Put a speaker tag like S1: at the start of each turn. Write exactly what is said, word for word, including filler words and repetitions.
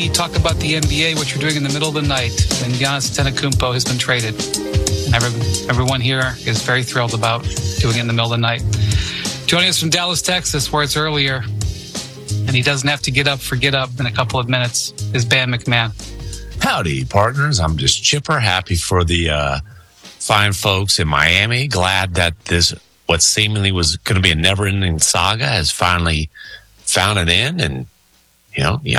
S1: talk about the N B A, what you're doing in the middle of the night when Giannis Antetokounmpo has been traded. And every, everyone here is very thrilled about doing it in the middle of the night. Joining us from Dallas, Texas, where it's earlier, and he doesn't have to get up for Get Up in a couple of minutes, is Bam McMahon.
S2: Howdy, partners. I'm just chipper, happy for the uh, fine folks in Miami. Glad that this, what seemingly was going to be a never-ending saga, has finally found an end. And, you know,